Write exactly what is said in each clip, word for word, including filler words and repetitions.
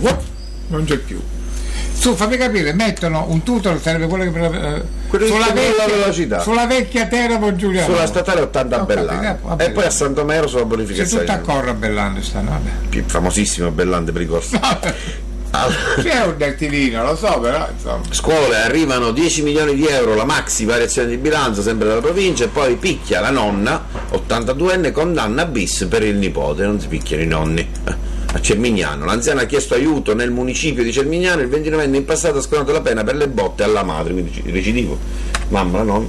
whoop, non c'è più. Su, fammi capire, mettono un tutto, sarebbe quello che eh, sulla, vecchia, velocità. sulla vecchia Teramo Giuliano, sulla statale ottanta a Bellante, e poi a Santomero sulla bonificazione. C'è tutta a corra a Bellante stanno, vabbè. Famosissimo Bellante per i corsi. C'è un deltilino, lo so, però insomma. Scuole, arrivano dieci milioni di euro la maxi variazione di bilancio sempre dalla provincia, e poi picchia la nonna ottantaduenne, condanna bis per il nipote. Non si picchiano i nonni. A Cermignano l'anziana ha chiesto aiuto nel municipio di Cermignano, il ventinovenne in passato ha scontato la pena per le botte alla madre, quindi recidivo. Mamma, non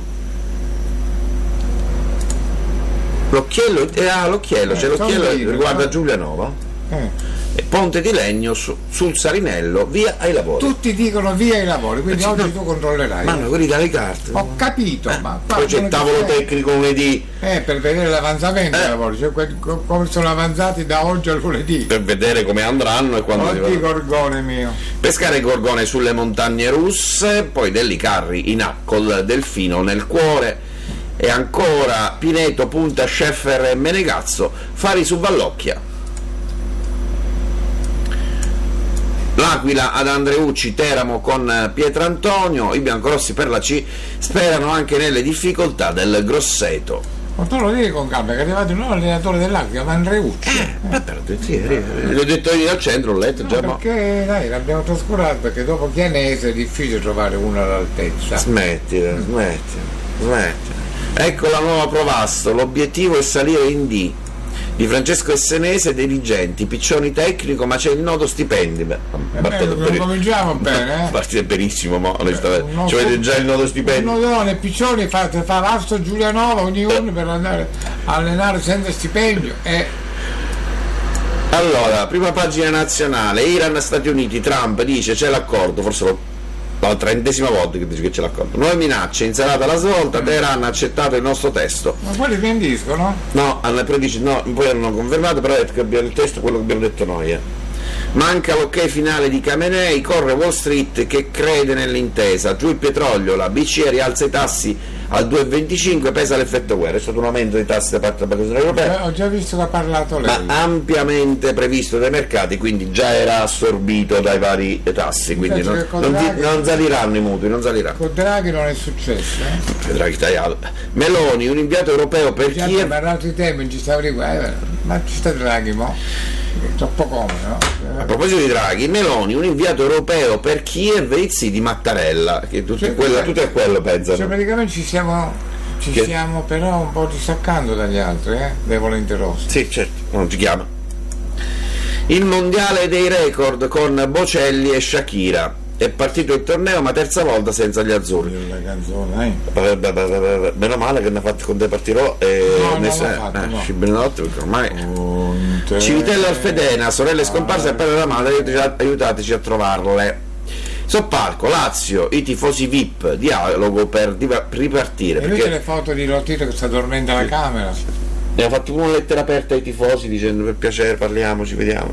l'occhiello, eh, ah, l'occhiello, eh, c'è l'occhiello che riguarda Giulianova. Eh. Ponte di legno su, sul Sarinello, via ai lavori. Tutti dicono via ai lavori, quindi oggi no, tu controllerai. Ma no, quelli dalle carte. Ho capito, eh, ma poi c'è il tavolo tecnico lunedì. Eh, per vedere l'avanzamento eh. dei lavori, cioè come sono avanzati da oggi al lunedì. Per vedere come andranno e quando Oggi si gorgone mio. Pescare gorgone sulle montagne russe, poi Delli Carri in A col delfino nel cuore. E ancora Pineto, Punta, Scheffer e Menegazzo, Fari su Vallocchia. L'Aquila ad Andreucci, Teramo con Pietrantonio, i biancorossi per la C sperano anche nelle difficoltà del Grosseto. Ma tu lo dici con calma, che è arrivato il nuovo allenatore dell'Aquila, Andreucci. Eh, eh. Per, sì, eh. L'ho detto io al centro, ho letto no, già. Perché dai, l'abbiamo trascurato, perché dopo Chianese è difficile trovare uno all'altezza. Smettila, smettila, smettila. Ecco la nuova Provasto, l'obiettivo è salire in D. Di Francesco Essenese, dirigenti, Piccioni tecnico, ma c'è il nodo stipendi. Beh, eh beh, cominciamo bene, eh? Partite benissimo, mo, onestamente. Ci avete già il nodo stipendi? Un nodone, Piccioni fa, fa l'Asto Giulianova ogni giorno per andare a allenare senza stipendio. E... Allora, prima pagina nazionale, Iran, Stati Uniti, Trump dice c'è l'accordo, forse lo la trentesima volta che dice che c'è l'accordo. Nuove minacce, insalata alla svolta, Teheran ha accettato il nostro testo. Ma quelli smentiscono? No, hanno poi dice no, poi hanno confermato, però che abbiamo il testo quello che abbiamo detto noi. Eh. Manca l'ok finale di Khamenei, corre Wall Street che crede nell'intesa, giù il petrolio, la B C E rialza i tassi al due virgola venticinque, pesa l'effetto guerra, è stato un aumento dei tassi da parte della Banca Centrale Europea. Ho già visto che ha parlato lei. Ma ampiamente previsto dai mercati, quindi già era assorbito dai vari tassi, quindi non, non, Draghi, non saliranno i mutui, non saliranno. Con Draghi non è successo, eh? Draghi tagliato. Meloni, un inviato europeo per già Kiev. Ma altri temi ci stava riguardo, ma ci sta Draghi, mo? Troppo comodo, no? A proposito di Draghi, Meloni, un inviato europeo per Kiev e i zii di Mattarella, che tutti, cioè, quello, tutti a quello pensano. Cioè praticamente ci siamo, ci che... stiamo però un po' distaccando dagli altri, eh? Dai volenti rossi. Sì, certo, non ci chiama. Il mondiale dei record con Bocelli e Shakira. È partito il torneo, ma terza volta senza gli azzurri. La canzone, eh? Meno male che ne ha fatto con te partirò e no, ne no, sa, fatto, eh, no. Cibrinotto, perché ormai Civitella Alfedena, sorelle scomparse a Padre della madre, aiutateci a trovarle. Soppalco, Lazio, i tifosi V I P, dialogo per diva- ripartire. E lui perché... le foto di Lotito che sta dormendo alla sì. camera. Ne ha fatto una lettera aperta ai tifosi dicendo per piacere parliamoci, vediamo.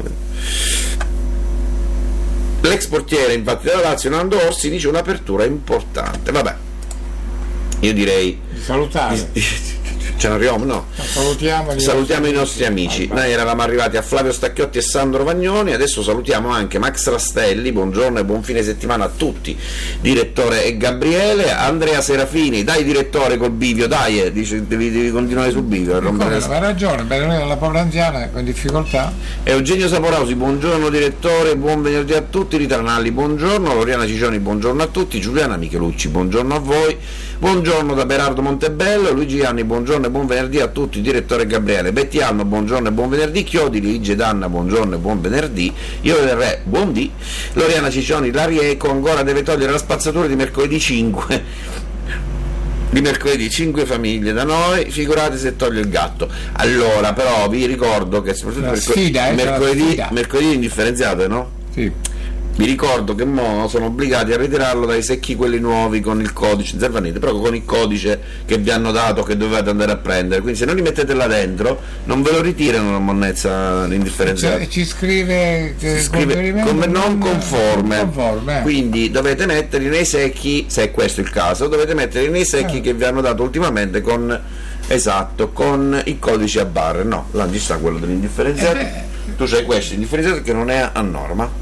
L'ex portiere infatti della Lazio, Nando Orsi, dice un'apertura importante. Vabbè, io direi di salutare. Ce ne arriviamo, no? Salutiamo, salutiamo i nostri amici. Vai, vai. Noi eravamo arrivati a Flavio Stacchiotti e Sandro Vagnoni, adesso salutiamo anche Max Rastelli, buongiorno e buon fine settimana a tutti, direttore e Gabriele, Andrea Serafini, dai direttore col bivio, dai, dice, devi, devi continuare sul bivio. Ha ragione, bene, la povera anziana è con difficoltà. Eugenio Saporausi, buongiorno direttore, buon venerdì a tutti, Rita Ranalli, buongiorno, Loriana Cicioni, buongiorno a tutti, Giuliana Michelucci, buongiorno a voi, buongiorno da Berardo Montebello, Luigi Anni, buongiorno e buon venerdì a tutti, direttore Gabriele, Betty Alma, buongiorno e buon venerdì, Chiodi, Luigi Danna, buongiorno e buon venerdì, io del Re, buon dì, Loriana Cicioni, Larieco, ancora deve togliere la spazzatura di mercoledì cinque, di mercoledì cinque famiglie da noi, figurate se toglie il gatto. Allora però vi ricordo che soprattutto la sfida, eh, mercoledì, mercoledì indifferenziate, no? Sì. Vi ricordo che mo sono obbligati a ritirarlo dai secchi quelli nuovi con il codice Zervanite, proprio con il codice che vi hanno dato che dovete andare a prendere, quindi se non li mettete là dentro non ve lo ritirano la monnezza indifferenziata. Cioè, ci scrive, ci scrive come non conforme, non conforme eh. Quindi dovete metterli nei secchi, se è questo il caso, dovete metterli nei secchi eh. che vi hanno dato ultimamente con esatto, con il codice a barre. No, là ci sta quello dell'indifferenziato, eh tu c'hai questo indifferenziato che non è a norma.